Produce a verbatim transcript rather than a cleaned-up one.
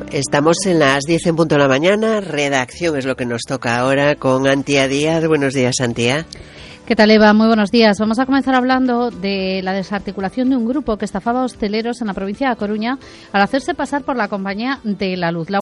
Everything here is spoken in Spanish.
Estamos en las diez en punto de la mañana. Redacción es lo que nos toca ahora con Antía Díaz. Buenos días, Antía. ¿Qué tal, Eva? Muy buenos días. Vamos a comenzar hablando de la desarticulación de un grupo que estafaba a hosteleros en la provincia de A Coruña al hacerse pasar por la compañía de la luz. La